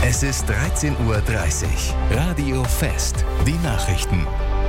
Es ist 13:30 Uhr. Radio Fest. Die Nachrichten.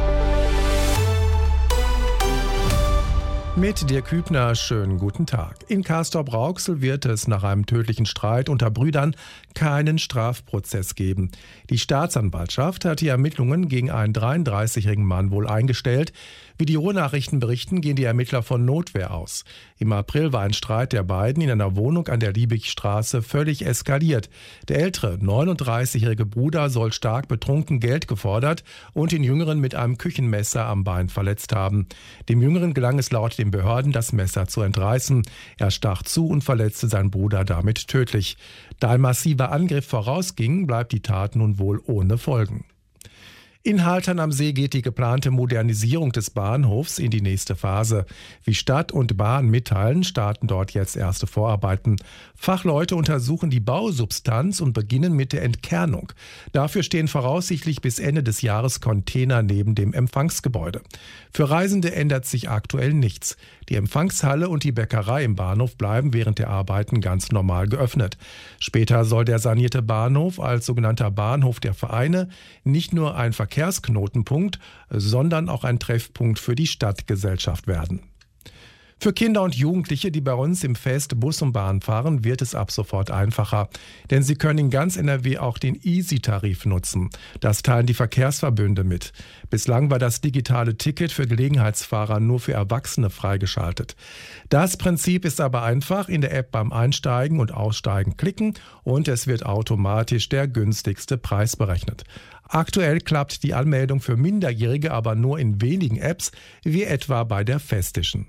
Mit Dirk Hübner, schönen guten Tag. In Castrop-Rauxel wird es nach einem tödlichen Streit unter Brüdern keinen Strafprozess geben. Die Staatsanwaltschaft hat die Ermittlungen gegen einen 33-jährigen Mann wohl eingestellt. Wie die Ruhrnachrichten berichten, gehen die Ermittler von Notwehr aus. Im April war ein Streit der beiden in einer Wohnung an der Liebigstraße völlig eskaliert. Der ältere, 39-jährige Bruder soll stark betrunken Geld gefordert und den Jüngeren mit einem Küchenmesser am Bein verletzt haben. Dem Jüngeren gelang es laut den Behörden, das Messer zu entreißen. Er stach zu und verletzte seinen Bruder damit tödlich. Da ein massiver Angriff vorausging, bleibt die Tat nun wohl ohne Folgen. In Haltern am See geht die geplante Modernisierung des Bahnhofs in die nächste Phase. Wie Stadt und Bahn mitteilen, starten dort jetzt erste Vorarbeiten. Fachleute untersuchen die Bausubstanz und beginnen mit der Entkernung. Dafür stehen voraussichtlich bis Ende des Jahres Container neben dem Empfangsgebäude. Für Reisende ändert sich aktuell nichts. Die Empfangshalle und die Bäckerei im Bahnhof bleiben während der Arbeiten ganz normal geöffnet. Später soll der sanierte Bahnhof als sogenannter Bahnhof der Vereine nicht nur ein Verkehrsknotenpunkt, sondern auch ein Treffpunkt für die Stadtgesellschaft werden. Für Kinder und Jugendliche, die bei uns im Fest Bus und Bahn fahren, wird es ab sofort einfacher. Denn sie können in ganz NRW auch den Easy-Tarif nutzen. Das teilen die Verkehrsverbünde mit. Bislang war das digitale Ticket für Gelegenheitsfahrer nur für Erwachsene freigeschaltet. Das Prinzip ist aber einfach: in der App beim Einsteigen und Aussteigen klicken und es wird automatisch der günstigste Preis berechnet. Aktuell klappt die Anmeldung für Minderjährige aber nur in wenigen Apps, wie etwa bei der Festischen.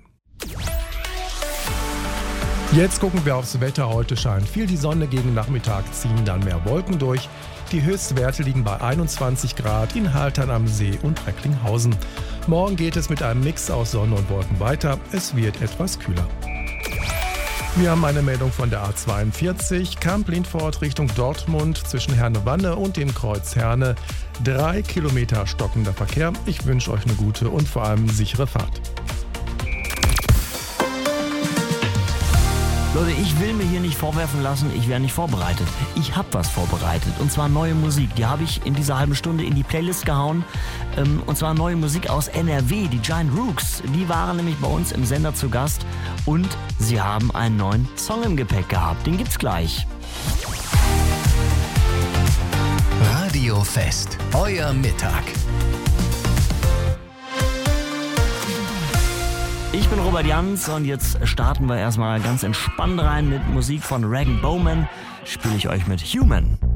Jetzt gucken wir aufs Wetter. Heute scheint viel die Sonne, gegen Nachmittag ziehen dann mehr Wolken durch. Die Höchstwerte liegen bei 21 Grad in Haltern am See und Recklinghausen. Morgen geht es mit einem Mix aus Sonne und Wolken weiter. Es wird etwas kühler. Wir haben eine Meldung von der A42, Kamp-Lindfort Richtung Dortmund zwischen Herne-Wanne und dem Kreuz Herne. 3 Kilometer stockender Verkehr. Ich wünsche euch eine gute und vor allem sichere Fahrt. Leute, ich will mir hier nicht vorwerfen lassen, ich wäre nicht vorbereitet. Ich habe was vorbereitet, und zwar neue Musik. Die habe ich in dieser halben Stunde in die Playlist gehauen. Und zwar neue Musik aus NRW, die Giant Rooks. Die waren nämlich bei uns im Sender zu Gast und sie haben einen neuen Song im Gepäck gehabt. Den gibt's gleich. Radio Fest, euer Mittag. Ich bin Robert Jans und jetzt starten wir erstmal ganz entspannt rein mit Musik von Rag & Bowman. Spiele ich euch mit Human.